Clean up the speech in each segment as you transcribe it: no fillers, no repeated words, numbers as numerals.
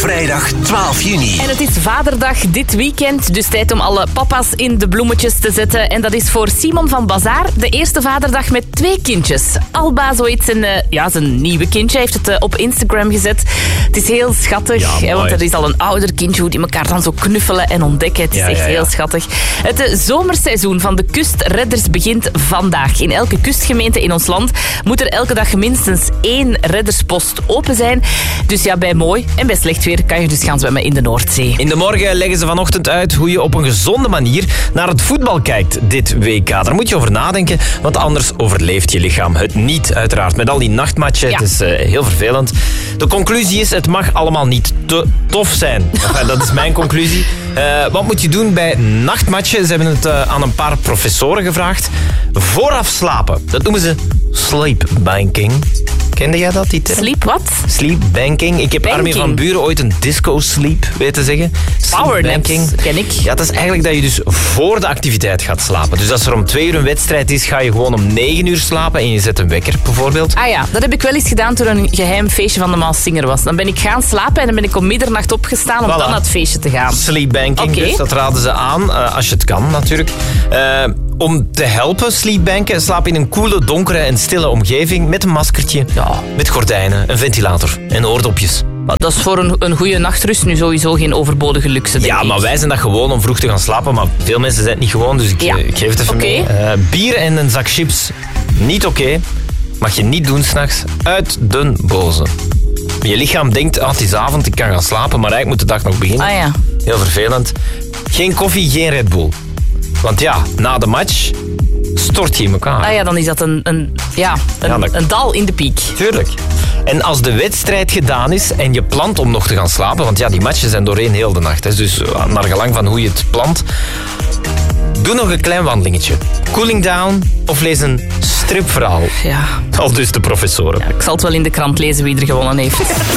Vrijdag 12 juni. En het is Vaderdag dit weekend, dus tijd om alle papa's in de bloemetjes te zetten. En dat is voor Simon van Bazaar de eerste Vaderdag met 2 kindjes. Alba, zo heet zijn nieuwe kindje, heeft het op Instagram gezet. Het is heel schattig, want er is al een ouder kindje hoe die elkaar dan zo knuffelen en ontdekken. Het is echt heel schattig. Het zomerseizoen van de kustredders begint vandaag. In elke kustgemeente in ons land moet er elke dag minstens 1 redderspost open zijn. Dus ja, bij mooi en bij slecht weer kan je dus gaan zwemmen in de Noordzee. In de morgen leggen ze vanochtend uit hoe je op een gezonde manier naar het voetbal kijkt dit WK. Daar moet je over nadenken, want anders overleeft je lichaam het niet, uiteraard. Met al die nachtmatchen, het is heel vervelend. De conclusie is, het mag allemaal niet te tof zijn. Enfin, dat is mijn conclusie. Wat moet je doen bij nachtmatchen? Ze hebben het aan een paar professoren gevraagd. Vooraf slapen. Dat noemen ze sleepbanking. Kende jij dat, die term? Sleep wat? Sleepbanking. Ik heb Armin van Buren ooit een disco-sleep weten zeggen. Powerbanking ken ik. Ja, dat is eigenlijk dat je dus voor de activiteit gaat slapen. Dus als er om 2 uur een wedstrijd is, ga je gewoon om 9 uur slapen en je zet een wekker bijvoorbeeld. Ah ja, dat heb ik wel eens gedaan toen er een geheim feestje van de Maas Singer was. Dan ben ik gaan slapen en dan ben ik om middernacht opgestaan om dan naar het feestje te gaan. Sleepbanking, dus dat raden ze aan, als je het kan natuurlijk. Om te helpen sleepbanken, slaap in een koele, donkere en stille omgeving met een maskertje, met gordijnen, een ventilator en oordopjes. Dat is voor een goede nachtrust nu sowieso geen overbodige luxe, denk ik. Maar wij zijn dat gewoon om vroeg te gaan slapen, maar veel mensen zijn het niet gewoon, dus ik geef het even mee. Bier en een zak chips, niet oké. Mag je niet doen 's nachts. Uit den boze. Je lichaam denkt, het is avond, ik kan gaan slapen, maar eigenlijk moet de dag nog beginnen. Ah ja. Heel vervelend. Geen koffie, geen Red Bull. Want ja, na de match stort je in elkaar. Ah ja, dan is dat een dal in de piek. Tuurlijk. En als de wedstrijd gedaan is en je plant om nog te gaan slapen, want ja, die matchen zijn doorheen heel de nacht, hè, dus naar gelang van hoe je het plant, doe nog een klein wandelingetje. Cooling down of lees een stripverhaal. Ja. Al dus de professoren. Ja, ik zal het wel in de krant lezen wie er gewonnen heeft.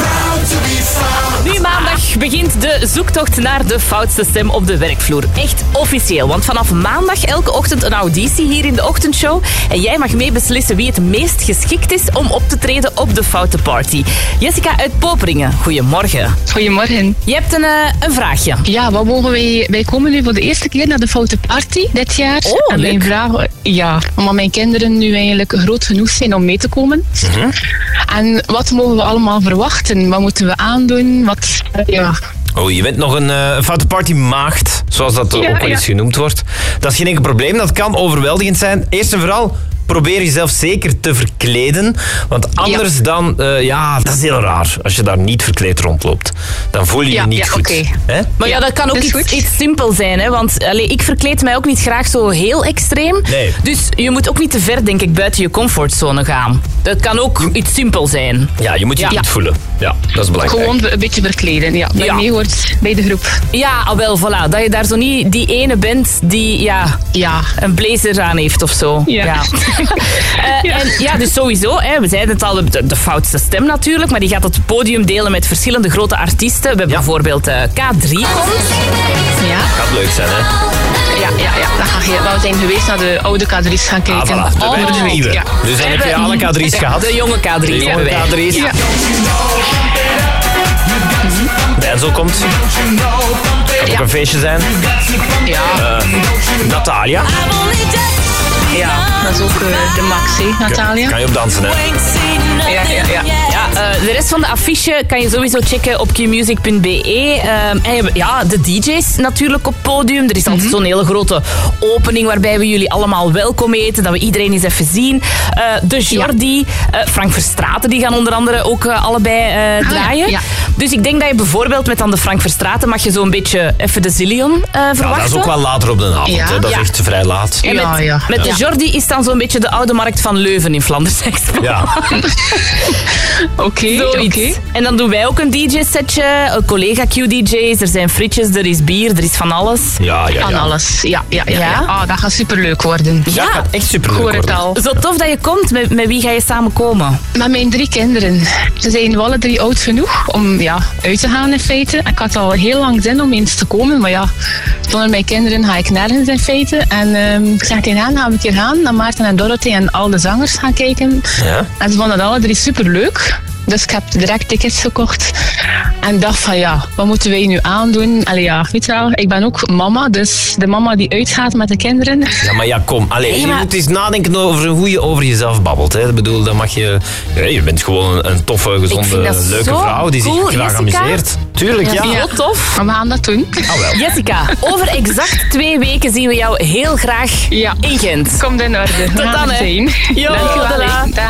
Nu maandag begint de zoektocht naar de foutste stem op de werkvloer. Echt officieel, want vanaf maandag elke ochtend een auditie hier in de ochtendshow. En jij mag mee beslissen wie het meest geschikt is om op te treden op de Foute Party. Jessica uit Poperingen, goedemorgen. Goedemorgen. Je hebt een vraagje. Ja, wat mogen wij komen nu voor de eerste keer naar de Foute Party dit jaar. Oh, en mijn leuk. vraag, omdat mijn kinderen nu eigenlijk groot genoeg zijn om mee te komen. Mm-hmm. En wat mogen we allemaal verwachten? Wat moeten we aandoen? Oh, je bent nog een Foute Party maagd, zoals dat ook wel eens genoemd wordt. Dat is geen enkel probleem, dat kan overweldigend zijn. Eerst en vooral, probeer jezelf zeker te verkleden. Want anders dan, dat is heel raar. Als je daar niet verkleed rondloopt, dan voel je je niet goed. Okay. Maar dat kan ook iets simpel zijn. Hè? Want ik verkleed mij ook niet graag zo heel extreem. Nee. Dus je moet ook niet te ver, denk ik, buiten je comfortzone gaan. Dat kan ook iets simpel zijn. Ja, je moet je goed voelen. Ja, dat is belangrijk. Gewoon een beetje verkleden. Ja, dat je mee hoort bij de groep. Ja, wel, voilà. Dat je daar zo niet die ene bent die een blazer aan heeft of zo. Ja. En dus sowieso, we zeiden het al, de foutste stem natuurlijk, maar die gaat het podium delen met verschillende grote artiesten. We hebben bijvoorbeeld K3 komt. Ja. Gaat leuk zijn, hè? Ja. We zijn geweest naar de oude K3's gaan kijken. De nieuwe. Ja. Dus dan heb je alle K3's gehad. De jonge K3's. De jonge K3's. Ja. Denzel komt. Kan ook een feestje zijn. Ja. Natalia. Ja, dat is ook de max, hè, Natalia. Kan je op dansen, hè? Ja. De rest van de affiche kan je sowieso checken op qmusic.be. De DJ's natuurlijk op het podium. Er is altijd zo'n hele grote opening waarbij we jullie allemaal welkom heten. Dat we iedereen eens even zien. De Jordi, Frank Verstraeten, die gaan onder andere ook allebei draaien. Ja. Dus ik denk dat je bijvoorbeeld met dan de Frank Verstraeten mag je zo'n beetje even de Zillion verwachten. Ja, dat is ook wel later op de avond. Ja. Hè? Dat is echt vrij laat. En met de Jordi is dan zo'n beetje de oude markt van Leuven in Flanders Expo. Ja. Oké. En dan doen wij ook een DJ-setje, collega Q-DJ's, er zijn frietjes, er is bier, er is van alles. Ja. Van alles, ja. Dat gaat superleuk worden. Ja, het gaat echt superleuk Hoor het worden. al. Zo tof dat je komt. Met wie ga je samen komen? Met mijn 3 kinderen. Ze zijn alle 3 oud genoeg om uit te gaan in feite. Ik had al heel lang zin om eens te komen, maar zonder mijn kinderen ga ik nergens in feite. En ik zeg tegen hen, gaan we een keer gaan naar Maarten en Dorothy en al de zangers gaan kijken. Ja. En ze vonden het alle 3 superleuk. Dus ik heb direct tickets gekocht. En dacht van wat moeten wij nu aandoen? Allee, weet je wel, ik ben ook mama. Dus de mama die uitgaat met de kinderen. Ja, maar kom. Allee, je moet eens nadenken over hoe je over jezelf babbelt. Hè. Ik bedoel, dan mag je... Je bent gewoon een toffe, gezonde, leuke vrouw die zich graag amuseert. Tuurlijk, ja. Heel tof. Maar we gaan dat doen. Wel. Jessica, over exact 2 weken zien we jou heel graag in Gent. Komt in orde. Tot dan, hè. Dankjewel. Jo, Dankjewel. voilà.